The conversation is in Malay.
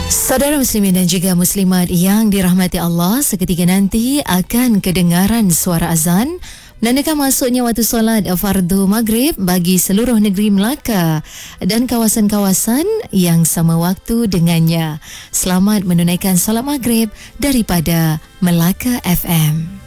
Saudara muslimin dan juga muslimat yang dirahmati Allah, seketika nanti akan kedengaran suara azan menandakan masuknya waktu solat fardu maghrib bagi seluruh negeri Melaka dan kawasan-kawasan yang sama waktu dengannya. Selamat menunaikan solat maghrib daripada Melaka FM.